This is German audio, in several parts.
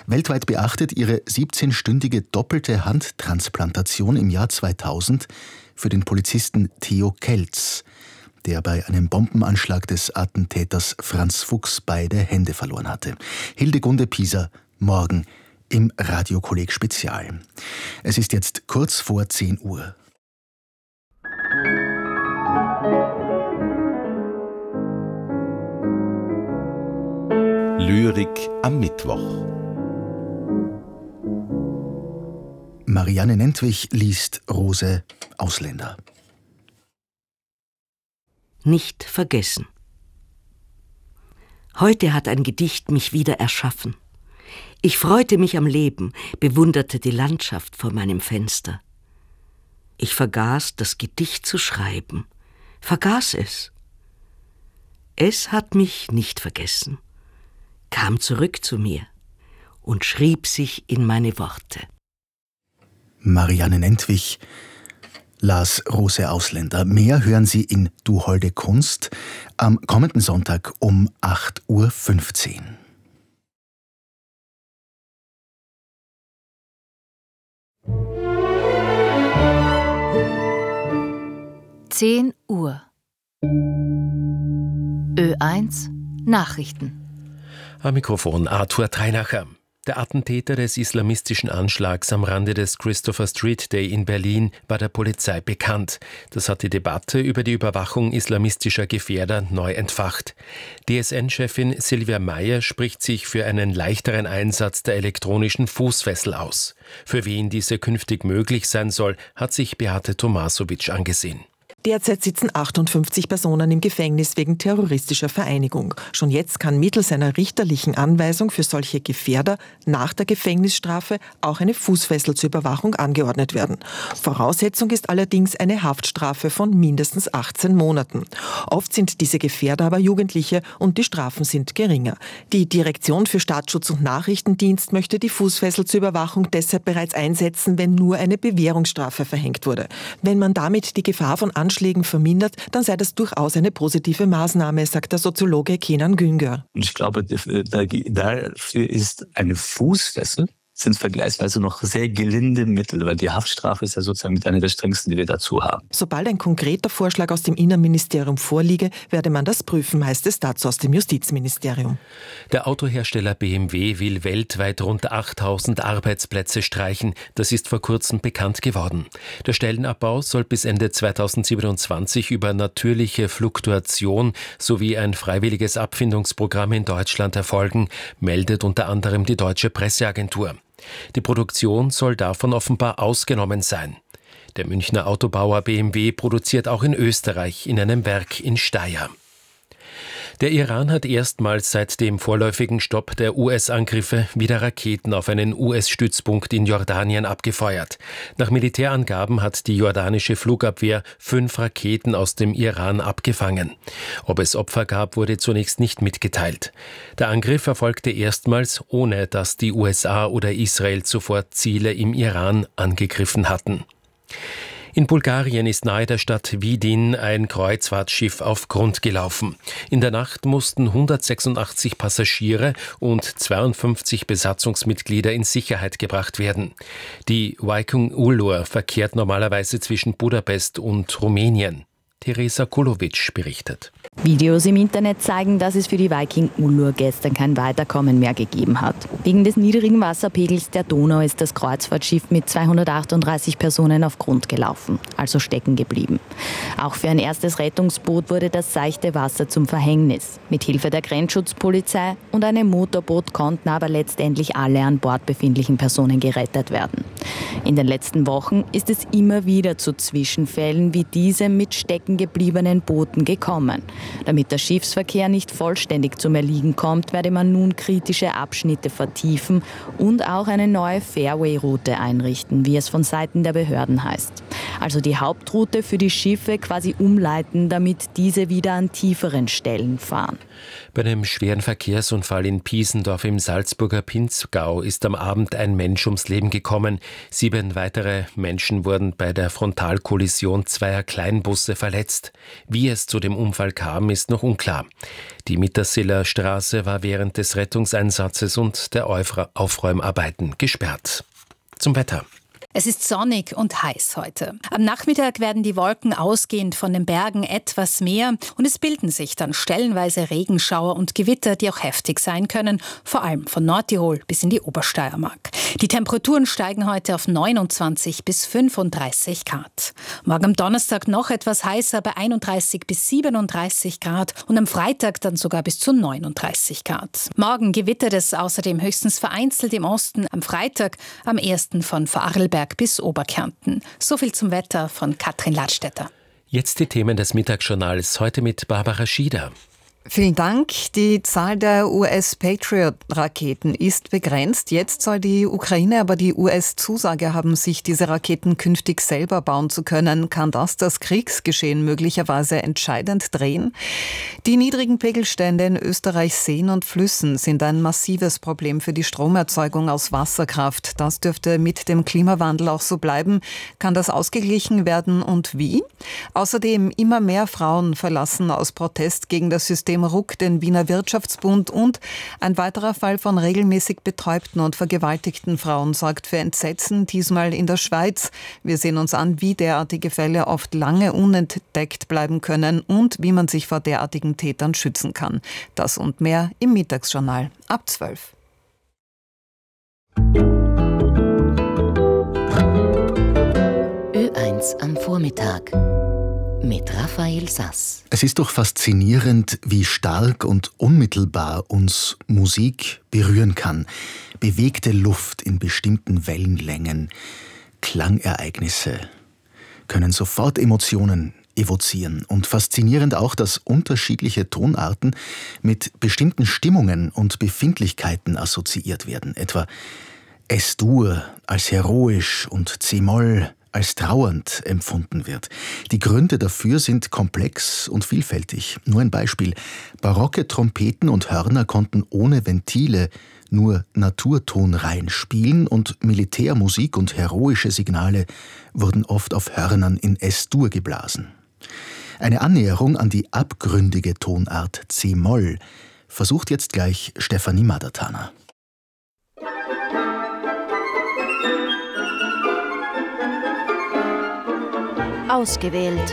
Weltweit beachtet ihre 17-stündige doppelte Handtransplantation im Jahr 2000 für den Polizisten Theo Kelz, der bei einem Bombenanschlag des Attentäters Franz Fuchs beide Hände verloren hatte. Hildegunde Pieser, morgen im Radiokolleg Spezial. Es ist jetzt kurz vor 10 Uhr. Lyrik am Mittwoch. Marianne Nentwich liest Rose Ausländer. Nicht vergessen. Heute hat ein Gedicht mich wieder erschaffen. Ich freute mich am Leben, bewunderte die Landschaft vor meinem Fenster. Ich vergaß, das Gedicht zu schreiben, vergaß es. Es hat mich nicht vergessen, kam zurück zu mir und schrieb sich in meine Worte. Marianne Nentwich las Rose Ausländer. Mehr hören Sie in Du holde Kunst am kommenden Sonntag um 8.15 Uhr. Uhr. Ö1 Nachrichten. Am Mikrofon Arthur Treinacher. Der Attentäter des islamistischen Anschlags am Rande des Christopher Street Day in Berlin war der Polizei bekannt. Das hat die Debatte über die Überwachung islamistischer Gefährder neu entfacht. DSN-Chefin Silvia Meyer spricht sich für einen leichteren Einsatz der elektronischen Fußfessel aus. Für wen diese künftig möglich sein soll, hat sich Beate Tomasovic angesehen. Derzeit sitzen 58 Personen im Gefängnis wegen terroristischer Vereinigung. Schon jetzt kann mittels einer richterlichen Anweisung für solche Gefährder nach der Gefängnisstrafe auch eine Fußfessel zur Überwachung angeordnet werden. Voraussetzung ist allerdings eine Haftstrafe von mindestens 18 Monaten. Oft sind diese Gefährder aber Jugendliche und die Strafen sind geringer. Die Direktion für Staatsschutz und Nachrichtendienst möchte die Fußfessel zur Überwachung deshalb bereits einsetzen, wenn nur eine Bewährungsstrafe verhängt wurde. Wenn man damit die Gefahr von Anschlägen vermindert, dann sei das durchaus eine positive Maßnahme, sagt der Soziologe Kenan Güngör. Und ich glaube, dafür ist eine Fußfessel sind vergleichsweise noch sehr gelinde Mittel, weil die Haftstrafe ist ja sozusagen mit einer der strengsten, die wir dazu haben. Sobald ein konkreter Vorschlag aus dem Innenministerium vorliege, werde man das prüfen, heißt es dazu aus dem Justizministerium. Der Autohersteller BMW will weltweit rund 8000 Arbeitsplätze streichen. Das ist vor kurzem bekannt geworden. Der Stellenabbau soll bis Ende 2027 über natürliche Fluktuation sowie ein freiwilliges Abfindungsprogramm in Deutschland erfolgen, meldet unter anderem die Deutsche Presseagentur. Die Produktion soll davon offenbar ausgenommen sein. Der Münchner Autobauer BMW produziert auch in Österreich in einem Werk in Steyr. Der Iran hat erstmals seit dem vorläufigen Stopp der US-Angriffe wieder Raketen auf einen US-Stützpunkt in Jordanien abgefeuert. Nach Militärangaben hat die jordanische Flugabwehr 5 Raketen aus dem Iran abgefangen. Ob es Opfer gab, wurde zunächst nicht mitgeteilt. Der Angriff erfolgte erstmals, ohne dass die USA oder Israel zuvor Ziele im Iran angegriffen hatten. In Bulgarien ist nahe der Stadt Vidin ein Kreuzfahrtschiff auf Grund gelaufen. In der Nacht mussten 186 Passagiere und 52 Besatzungsmitglieder in Sicherheit gebracht werden. Die Viking Ullur verkehrt normalerweise zwischen Budapest und Rumänien. Teresa Kulovic berichtet. Videos im Internet zeigen, dass es für die Viking Ullur gestern kein Weiterkommen mehr gegeben hat. Wegen des niedrigen Wasserpegels der Donau ist das Kreuzfahrtschiff mit 238 Personen auf Grund gelaufen, also stecken geblieben. Auch für ein erstes Rettungsboot wurde das seichte Wasser zum Verhängnis. Mit Hilfe der Grenzschutzpolizei und einem Motorboot konnten aber letztendlich alle an Bord befindlichen Personen gerettet werden. In den letzten Wochen ist es immer wieder zu Zwischenfällen wie diesem mit stecken gebliebenen Booten gekommen. Damit der Schiffsverkehr nicht vollständig zum Erliegen kommt, werde man nun kritische Abschnitte vertiefen und auch eine neue Fairway-Route einrichten, wie es von Seiten der Behörden heißt. Also die Hauptroute für die Schiffe quasi umleiten, damit diese wieder an tieferen Stellen fahren. Bei einem schweren Verkehrsunfall in Piesendorf im Salzburger Pinzgau ist am Abend ein Mensch ums Leben gekommen. 7 weitere Menschen wurden bei der Frontalkollision zweier Kleinbusse verletzt. Wie es zu dem Unfall kam, ist noch unklar. Die Mittersiller Straße war während des Rettungseinsatzes und der Aufräumarbeiten gesperrt. Zum Wetter. Es ist sonnig und heiß heute. Am Nachmittag werden die Wolken ausgehend von den Bergen etwas mehr und es bilden sich dann stellenweise Regenschauer und Gewitter, die auch heftig sein können, vor allem von Nordtirol bis in die Obersteiermark. Die Temperaturen steigen heute auf 29 bis 35 Grad. Morgen am Donnerstag noch etwas heißer bei 31 bis 37 Grad und am Freitag dann sogar bis zu 39 Grad. Morgen gewittert es außerdem höchstens vereinzelt im Osten, am Freitag am ersten von Vorarlberg bis Oberkärnten. So viel zum Wetter von Katrin Ladstätter. Jetzt die Themen des Mittagsjournals, heute mit Barbara Schieder. Vielen Dank. Die Zahl der US-Patriot-Raketen ist begrenzt. Jetzt soll die Ukraine aber die US-Zusage haben, sich diese Raketen künftig selber bauen zu können. Kann das Kriegsgeschehen möglicherweise entscheidend drehen? Die niedrigen Pegelstände in Österreichs Seen und Flüssen sind ein massives Problem für die Stromerzeugung aus Wasserkraft. Das dürfte mit dem Klimawandel auch so bleiben. Kann das ausgeglichen werden und wie? Außerdem immer mehr Frauen verlassen aus Protest gegen das System RUK den Wiener Wirtschaftsbund und ein weiterer Fall von regelmäßig betäubten und vergewaltigten Frauen sorgt für Entsetzen, diesmal in der Schweiz. Wir sehen uns an, wie derartige Fälle oft lange unentdeckt bleiben können und wie man sich vor derartigen Tätern schützen kann. Das und mehr im Mittagsjournal ab 12. Ö1 am Vormittag mit Raphael Sass. Es ist doch faszinierend, wie stark und unmittelbar uns Musik berühren kann. Bewegte Luft in bestimmten Wellenlängen, Klangereignisse können sofort Emotionen evozieren. Und faszinierend auch, dass unterschiedliche Tonarten mit bestimmten Stimmungen und Befindlichkeiten assoziiert werden. Etwa S-Dur als heroisch und C-Moll als trauernd empfunden wird. Die Gründe dafür sind komplex und vielfältig. Nur ein Beispiel. Barocke Trompeten und Hörner konnten ohne Ventile nur naturtonrein spielen und Militärmusik und heroische Signale wurden oft auf Hörnern in S-Dur geblasen. Eine Annäherung an die abgründige Tonart C-Moll versucht jetzt gleich Stefanie Madatana. Ausgewählt.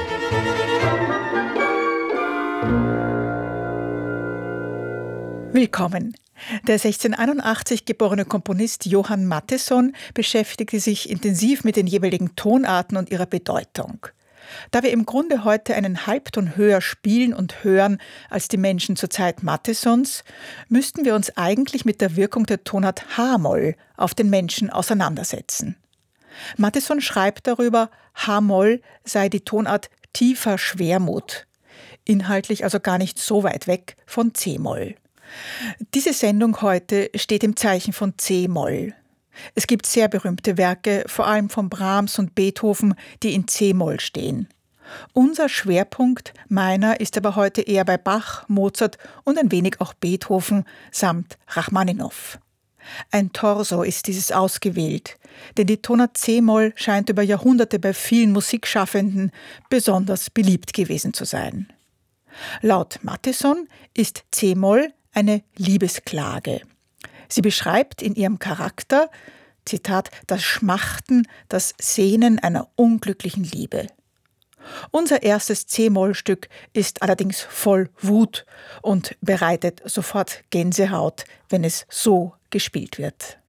Willkommen. Der 1681 geborene Komponist Johann Mattheson beschäftigte sich intensiv mit den jeweiligen Tonarten und ihrer Bedeutung. Da wir im Grunde heute einen Halbton höher spielen und hören als die Menschen zur Zeit Matthesons, müssten wir uns eigentlich mit der Wirkung der Tonart H-Moll auf den Menschen auseinandersetzen. Mattheson schreibt darüber, H-Moll sei die Tonart tiefer Schwermut, inhaltlich also gar nicht so weit weg von C-Moll. Diese Sendung heute steht im Zeichen von C-Moll. Es gibt sehr berühmte Werke, vor allem von Brahms und Beethoven, die in C-Moll stehen. Unser Schwerpunkt, meiner, ist aber heute eher bei Bach, Mozart und ein wenig auch Beethoven samt Rachmaninow. Ein Torso ist dieses ausgewählt, denn die Tonart C-Moll scheint über Jahrhunderte bei vielen Musikschaffenden besonders beliebt gewesen zu sein. Laut Mattheson ist C-Moll eine Liebesklage. Sie beschreibt in ihrem Charakter, Zitat, das Schmachten, das Sehnen einer unglücklichen Liebe. Unser erstes C-Moll-Stück ist allerdings voll Wut und bereitet sofort Gänsehaut, wenn es so gespielt wird.